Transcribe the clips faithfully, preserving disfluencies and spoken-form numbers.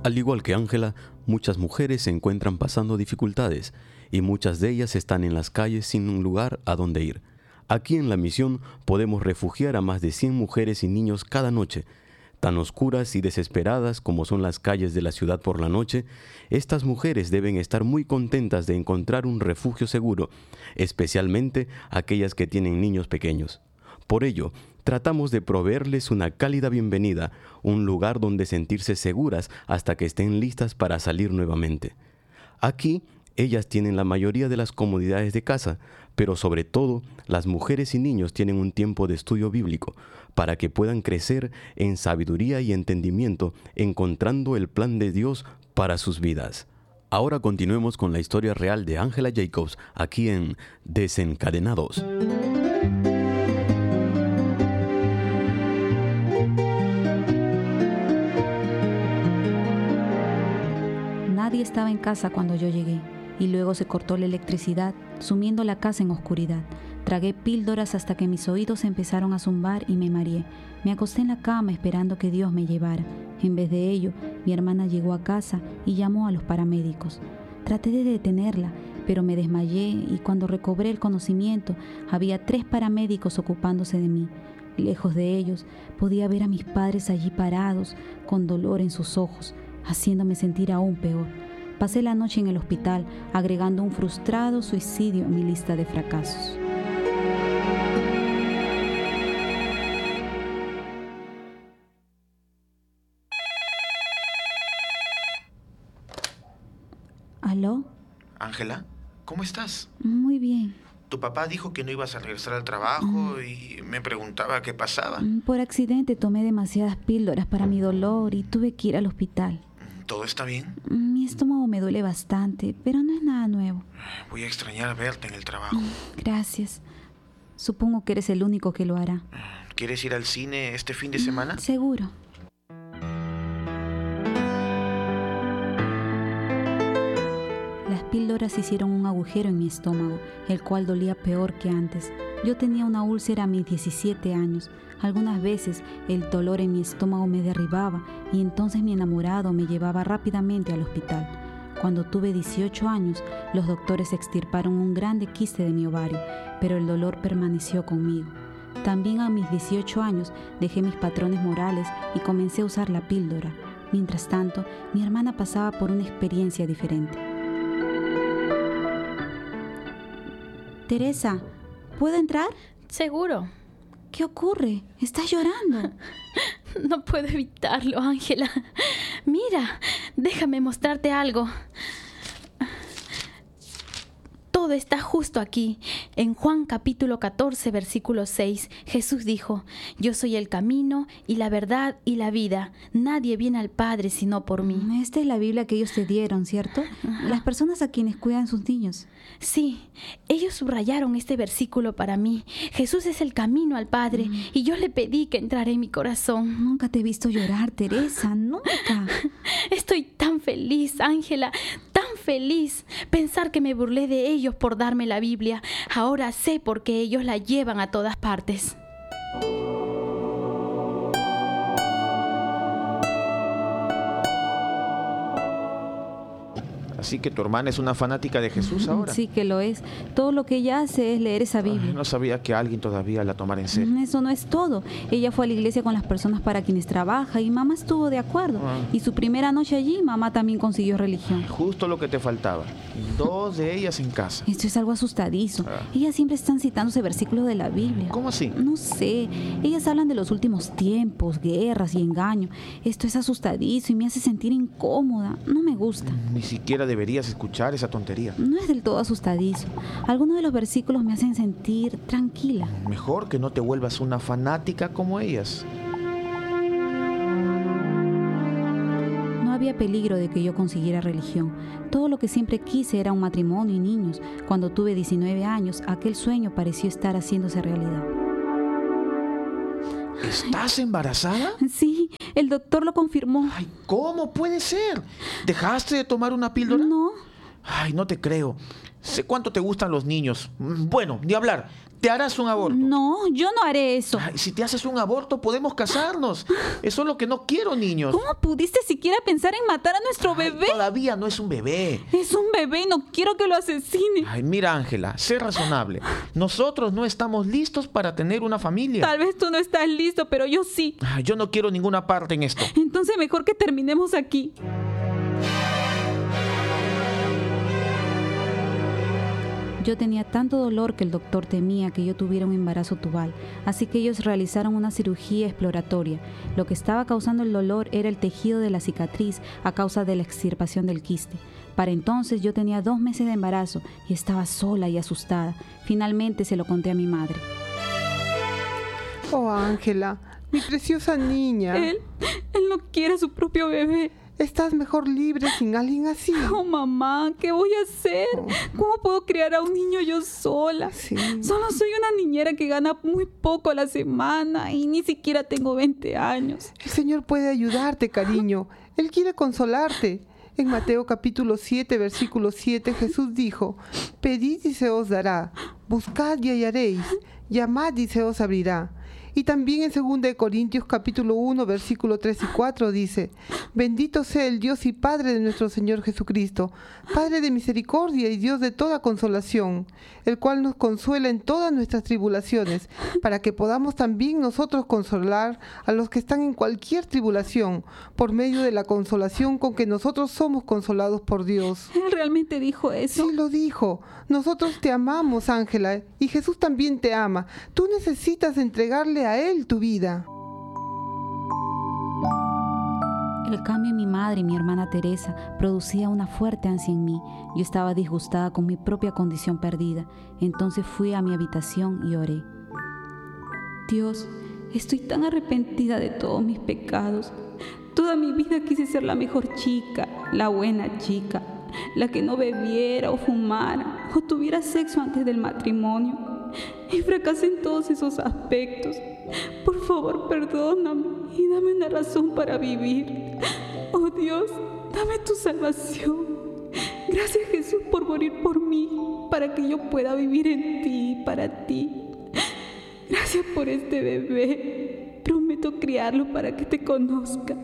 Al igual que Ángela, muchas mujeres se encuentran pasando dificultades y muchas de ellas están en las calles sin un lugar a donde ir. Aquí en La Misión podemos refugiar a más de cien mujeres y niños cada noche. Tan oscuras y desesperadas como son las calles de la ciudad por la noche, estas mujeres deben estar muy contentas de encontrar un refugio seguro, especialmente aquellas que tienen niños pequeños. Por ello, tratamos de proveerles una cálida bienvenida, un lugar donde sentirse seguras hasta que estén listas para salir nuevamente. Aquí, ellas tienen la mayoría de las comodidades de casa, pero sobre todo, las mujeres y niños tienen un tiempo de estudio bíblico para que puedan crecer en sabiduría y entendimiento, encontrando el plan de Dios para sus vidas. Ahora continuemos con la historia real de Ángela Jacobs, aquí en Desencadenados. Nadie estaba en casa cuando yo llegué, y luego se cortó la electricidad, sumiendo la casa en oscuridad. Tragué píldoras hasta que mis oídos empezaron a zumbar y me mareé. Me acosté en la cama esperando que Dios me llevara. En vez de ello, mi hermana llegó a casa y llamó a los paramédicos. Traté de detenerla, pero me desmayé y cuando recobré el conocimiento, había tres paramédicos ocupándose de mí. Lejos de ellos, podía ver a mis padres allí parados, con dolor en sus ojos, haciéndome sentir aún peor. Pasé la noche en el hospital, agregando un frustrado suicidio a mi lista de fracasos. ¿Aló? Ángela, ¿cómo estás? Muy bien. Tu papá dijo que no ibas a regresar al trabajo mm. y me preguntaba qué pasaba. Por accidente tomé demasiadas píldoras para mi dolor y tuve que ir al hospital. ¿Todo está bien? Mi estómago me duele bastante, pero no es nada nuevo. Voy a extrañar verte en el trabajo. Gracias. Supongo que eres el único que lo hará. ¿Quieres ir al cine este fin de semana? Seguro. Las píldoras hicieron un agujero en mi estómago, el cual dolía peor que antes. Yo tenía una úlcera a mis diecisiete años. Algunas veces el dolor en mi estómago me derribaba y entonces mi enamorado me llevaba rápidamente al hospital. Cuando tuve dieciocho años, los doctores extirparon un grande quiste de mi ovario, pero el dolor permaneció conmigo. También a mis dieciocho años dejé mis patrones morales y comencé a usar la píldora. Mientras tanto, mi hermana pasaba por una experiencia diferente. Teresa, ¿puedo entrar? Seguro. ¿Qué ocurre? ¿Estás llorando? No puedo evitarlo, Ángela. Mira, déjame mostrarte algo. Todo está justo aquí. En Juan capítulo catorce, versículo seis, Jesús dijo: Yo soy el camino y la verdad y la vida. Nadie viene al Padre sino por mí. Esta es la Biblia que ellos te dieron, ¿cierto? Ajá. Las personas a quienes cuidan sus niños. Sí, ellos subrayaron este versículo para mí. Jesús es el camino al Padre mm. y yo le pedí que entrara en mi corazón. Nunca te he visto llorar, Teresa, nunca. Estoy tan feliz, Ángela, tan feliz. Pensar que me burlé de ellos por darme la Biblia. Ahora sé por qué ellos la llevan a todas partes. Así que tu hermana es una fanática de Jesús ahora. Sí que lo es. Todo lo que ella hace es leer esa Biblia. Ay, no sabía que alguien todavía la tomara en serio. Eso no es todo. Ella fue a la iglesia con las personas para quienes trabaja y mamá estuvo de acuerdo. Ah. Y su primera noche allí, mamá también consiguió religión. Justo lo que te faltaba. Dos de ellas en casa. Esto es algo asustadizo. Ah. Ellas siempre están citando ese versículo de la Biblia. ¿Cómo así? No sé. Ellas hablan de los últimos tiempos, guerras y engaño. Esto es asustadizo y me hace sentir incómoda. No me gusta. Ni siquiera deberías escuchar esa tontería. No es del todo asustadizo. Algunos de los versículos me hacen sentir tranquila. Mejor que no te vuelvas una fanática como ellas. No había peligro de que yo consiguiera religión. Todo lo que siempre quise era un matrimonio y niños. Cuando tuve diecinueve años, aquel sueño pareció estar haciéndose realidad. ¿Estás embarazada? Sí, el doctor lo confirmó. Ay, ¿cómo puede ser? ¿Dejaste de tomar una píldora? No. Ay, no te creo. Sé cuánto te gustan los niños. Bueno, ni hablar. Te harás un aborto. No, yo no haré eso. Ay, si te haces un aborto, podemos casarnos. Eso es lo que no quiero, niños. ¿Cómo pudiste siquiera pensar en matar a nuestro Ay, bebé? Todavía no es un bebé. Es un bebé y no quiero que lo asesine. Ay, mira, Ángela, sé razonable. Nosotros no estamos listos para tener una familia. Tal vez tú no estás listo, pero yo sí. Ay, yo no quiero ninguna parte en esto. Entonces mejor que terminemos aquí. Yo tenía tanto dolor que el doctor temía que yo tuviera un embarazo tubal, así que ellos realizaron una cirugía exploratoria. Lo que estaba causando el dolor era el tejido de la cicatriz a causa de la extirpación del quiste. Para entonces yo tenía dos meses de embarazo y estaba sola y asustada. Finalmente se lo conté a mi madre. Oh, Ángela, mi preciosa niña. Él, él no quiere a su propio bebé. Estás mejor libre sin alguien así. Oh, mamá, ¿qué voy a hacer? Oh. ¿Cómo puedo criar a un niño yo sola? Sí. Solo soy una niñera que gana muy poco a la semana y ni siquiera tengo veinte años. El Señor puede ayudarte, cariño. Él quiere consolarte. En Mateo capítulo siete, versículo siete, Jesús dijo: pedid y se os dará, buscad y hallaréis, llamad y se os abrirá. Y también en segunda de Corintios capítulo uno, versículo tres y cuatro dice: bendito sea el Dios y Padre de nuestro Señor Jesucristo, Padre de misericordia y Dios de toda consolación, el cual nos consuela en todas nuestras tribulaciones, para que podamos también nosotros consolar a los que están en cualquier tribulación, por medio de la consolación con que nosotros somos consolados por Dios. ¿Él realmente dijo eso? Sí, lo dijo. Nosotros te amamos, Ángela, y Jesús también te ama. Tú necesitas entregarle a Él tu vida. El cambio en mi madre y mi hermana Teresa producía una fuerte ansia en mí. Yo estaba disgustada con mi propia condición perdida. Entonces fui a mi habitación y oré. Dios, estoy tan arrepentida de todos mis pecados. Toda mi vida quise ser la mejor chica, la buena chica, la que no bebiera o fumara o tuviera sexo antes del matrimonio. Y fracasé en todos esos aspectos. Por favor, perdóname y dame una razón para vivir. Oh Dios, dame tu salvación. Gracias, Jesús, por morir por mí, para que yo pueda vivir en ti y para ti. Gracias por este bebé. Prometo criarlo para que te conozca.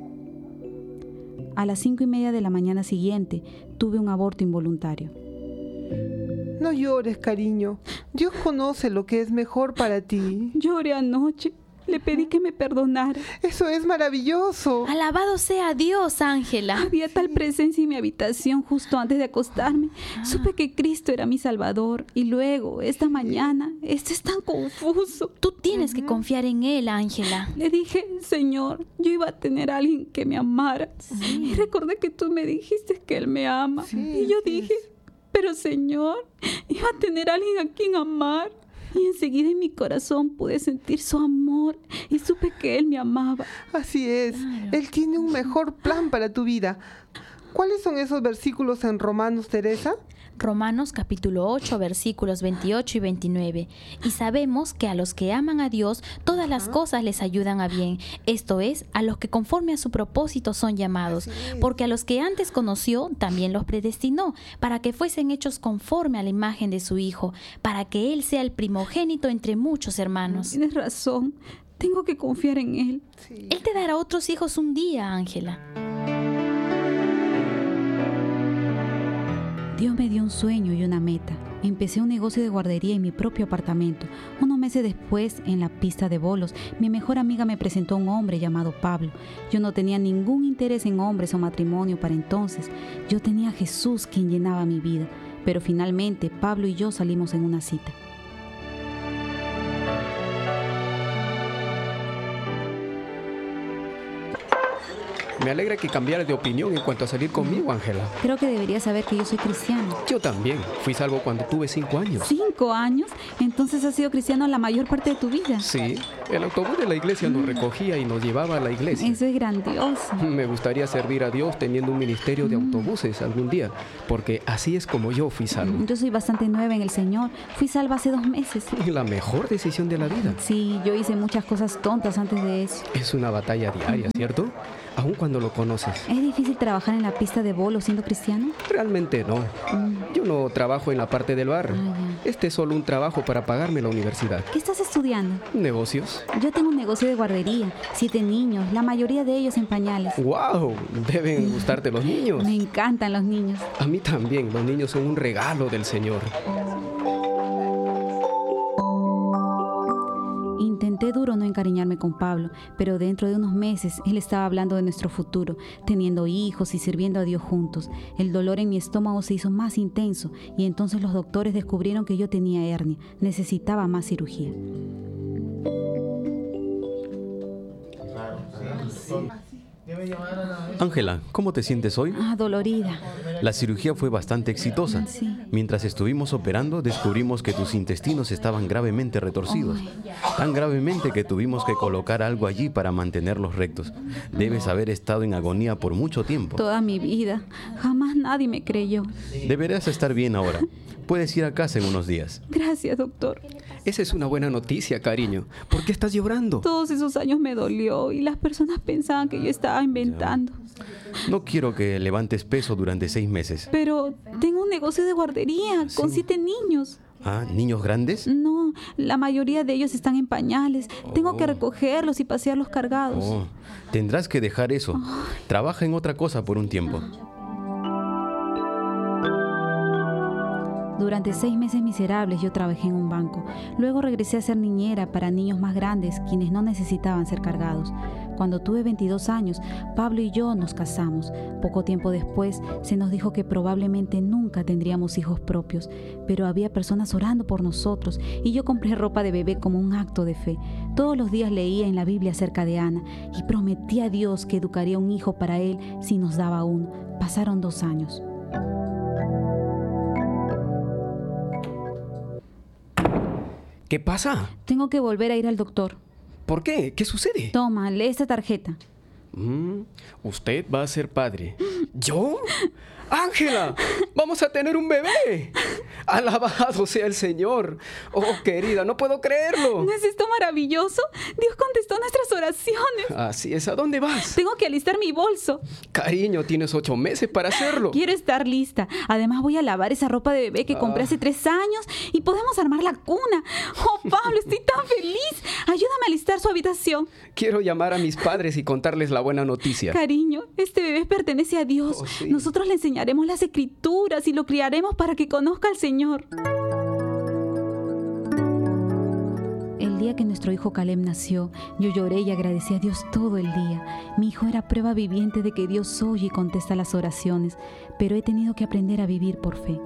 A las cinco y media de la mañana siguiente, tuve un aborto involuntario. No llores, cariño. Dios conoce lo que es mejor para ti. Lloré anoche. Le pedí que me perdonara. Eso es maravilloso. Alabado sea Dios, Ángela. Había tal presencia en mi habitación justo antes de acostarme. Supe que Cristo era mi Salvador. Y luego, esta mañana, esto es tan confuso. Tú tienes que confiar en Él, Ángela. Le dije, Señor, yo iba a tener a alguien que me amara. Sí. Y recordé que tú me dijiste que Él me ama. Sí, y yo sí dije, es. pero Señor, iba a tener a alguien a quien amar. Y enseguida en mi corazón pude sentir su amor y supe que Él me amaba. Así es. Él tiene un mejor plan para tu vida. ¿Cuáles son esos versículos en Romanos, Teresa? Romanos capítulo ocho, versículos veintiocho y veintinueve. Y sabemos que a los que aman a Dios, todas las cosas les ayudan a bien. Esto es, a los que conforme a su propósito son llamados. Porque a los que antes conoció, también los predestinó, para que fuesen hechos conforme a la imagen de su Hijo, para que Él sea el primogénito entre muchos hermanos. Tienes razón, tengo que confiar en Él. Sí. Él te dará otros hijos un día, Ángela. Dios me dio un sueño y una meta. Empecé un negocio de guardería en mi propio apartamento. Unos meses después, en la pista de bolos, mi mejor amiga me presentó a un hombre llamado Pablo. Yo no tenía ningún interés en hombres o matrimonio para entonces. Yo tenía a Jesús quien llenaba mi vida. Pero finalmente, Pablo y yo salimos en una cita. Me alegra que cambiaras de opinión en cuanto a salir conmigo, Ángela. Creo que deberías saber que yo soy cristiano. Yo también. Fui salvo cuando tuve cinco años. ¿Cinco años? Entonces has sido cristiano la mayor parte de tu vida. Sí. El autobús de la iglesia nos recogía y nos llevaba a la iglesia. Eso es grandioso. Me gustaría servir a Dios teniendo un ministerio de autobuses algún día, porque así es como yo fui salvo. Yo soy bastante nueva en el Señor. Fui salva hace dos meses. La mejor decisión de la vida. Sí, yo hice muchas cosas tontas antes de eso. Es una batalla diaria, ¿cierto? aun cuando lo conoces. ¿Es difícil trabajar en la pista de bolo siendo cristiano? Realmente no. Yo no trabajo en la parte del bar. Ah, ya. Este es solo un trabajo para pagarme la universidad. ¿Qué estás estudiando? ¿Negocios? Yo tengo un negocio de guardería, siete niños, la mayoría de ellos en pañales. ¡Wow! Deben gustarte los niños. Me encantan los niños. A mí también, los niños son un regalo del Señor. Intenté duro no encariñarme con Pablo, pero dentro de unos meses él estaba hablando de nuestro futuro, teniendo hijos y sirviendo a Dios juntos. El dolor en mi estómago se hizo más intenso y entonces los doctores descubrieron que yo tenía hernia, necesitaba más cirugía. Ángela, ¿cómo te sientes hoy? Ah, dolorida. La cirugía fue bastante exitosa. Sí. Mientras estuvimos operando, descubrimos que tus intestinos estaban gravemente retorcidos. Tan gravemente que tuvimos que colocar algo allí para mantenerlos rectos. Debes haber estado en agonía por mucho tiempo. Toda mi vida. Jamás nadie me creyó. Deberás estar bien ahora. Puedes ir a casa en unos días. Gracias, doctor. Esa es una buena noticia, cariño. ¿Por qué estás llorando? Todos esos años me dolió y las personas pensaban que yo estaba inventando. No quiero que levantes peso durante seis meses. Pero tengo un negocio de guardería con siete niños. Ah, ¿niños grandes? No, la mayoría de ellos están en pañales. Tengo que recogerlos y pasearlos cargados. Oh, tendrás que dejar eso. Trabaja en otra cosa por un tiempo. Durante seis meses miserables yo trabajé en un banco. Luego regresé a ser niñera para niños más grandes, quienes no necesitaban ser cargados. Cuando tuve veintidós años, Pablo y yo nos casamos. Poco tiempo después se nos dijo que probablemente nunca tendríamos hijos propios, pero había personas orando por nosotros y yo compré ropa de bebé como un acto de fe. Todos los días leía en la Biblia acerca de Ana y prometí a Dios que educaría un hijo para él si nos daba uno. Pasaron dos años. ¿Qué pasa? Tengo que volver a ir al doctor. ¿Por qué? ¿Qué sucede? Toma, lee esta tarjeta. Mm, usted va a ser padre. ¿Yo? ¡Ángela! ¡Vamos a tener un bebé! ¡Alabado sea el Señor! ¡Oh, querida, no puedo creerlo! ¿No es esto maravilloso? Dios contestó nuestras oraciones. Así es, ¿a dónde vas? Tengo que alistar mi bolso. Cariño, tienes ocho meses para hacerlo. Quiero estar lista. Además voy a lavar esa ropa de bebé que compré Ah. hace tres años y podemos armar la cuna. ¡Oh, Pablo, estoy tan feliz! Ayúdame a alistar su habitación. Quiero llamar a mis padres y contarles la buena noticia. Cariño, este bebé pertenece a Dios. Oh, sí. Nosotros le enseñaremos las escrituras y lo criaremos para que conozca al Señor. El día que nuestro hijo Caleb nació, yo lloré y agradecí a Dios todo el día. Mi hijo era prueba viviente de que Dios oye y contesta las oraciones, pero he tenido que aprender a vivir por fe.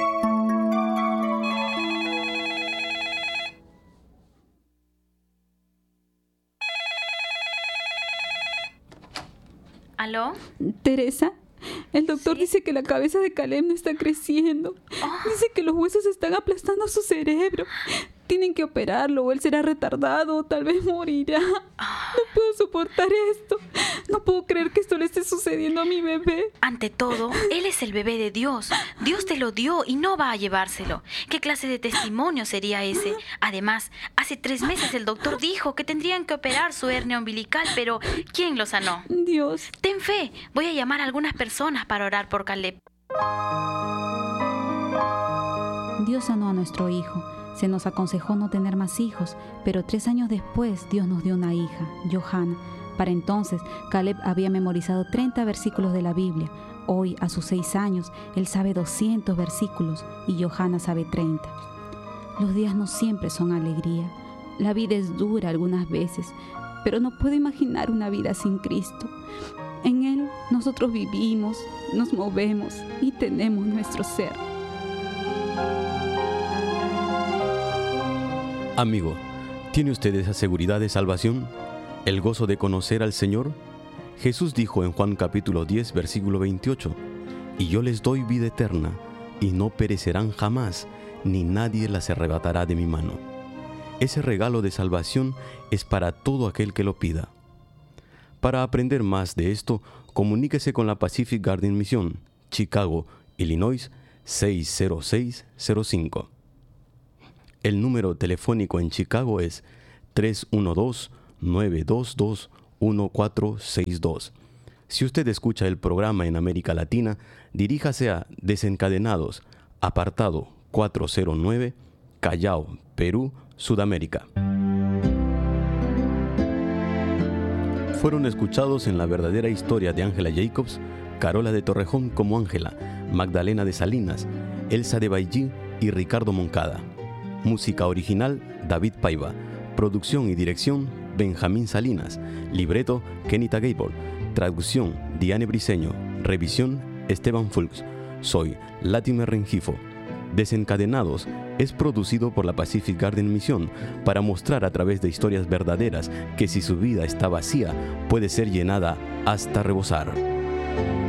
¿Aló? Teresa, el doctor dice que la cabeza de Caleb no está creciendo. Dice que los huesos están aplastando su cerebro. Tienen que operarlo o él será retardado o tal vez morirá. No puedo soportar esto. No puedo creer que esto le esté sucediendo a mi bebé. Ante todo, él es el bebé de Dios. Dios te lo dio y no va a llevárselo. ¿Qué clase de testimonio sería ese? Además, hace tres meses el doctor dijo que tendrían que operar su hernia umbilical, pero ¿quién lo sanó? Dios. Ten fe, voy a llamar a algunas personas para orar por Caleb. Dios sanó a nuestro hijo. Se nos aconsejó no tener más hijos, pero tres años después Dios nos dio una hija, Johanna. Para entonces, Caleb había memorizado treinta versículos de la Biblia. Hoy, a sus seis años, él sabe doscientos versículos y Johanna sabe treinta. Los días no siempre son alegría. La vida es dura algunas veces, pero no puedo imaginar una vida sin Cristo. En Él nosotros vivimos, nos movemos y tenemos nuestro ser. Amigo, ¿tiene usted esa seguridad de salvación? ¿El gozo de conocer al Señor? Jesús dijo en Juan capítulo diez, versículo veintiocho, «Y yo les doy vida eterna, y no perecerán jamás, ni nadie las arrebatará de mi mano». Ese regalo de salvación es para todo aquel que lo pida. Para aprender más de esto, comuníquese con la Pacific Garden Mission, Chicago, Illinois, seis cero seis cero cinco. El número telefónico en Chicago es tres uno dos, nueve dos dos, uno cuatro seis dos Si usted escucha el programa en América Latina, diríjase a Desencadenados, apartado cuatrocientos nueve, Callao, Perú, Sudamérica. Fueron escuchados en la verdadera historia de Ángela Jacobs, Carola de Torrejón como Ángela, Magdalena de Salinas, Elsa de Bailly y Ricardo Moncada. Música original, David Paiva. Producción y dirección, Benjamín Salinas. Libreto, Kenita Gable. Traducción, Diane Briceño. Revisión, Esteban Fulks. Soy Latimer Rengifo. Desencadenados es producido por la Pacific Garden Misión para mostrar a través de historias verdaderas que si su vida está vacía, puede ser llenada hasta rebosar.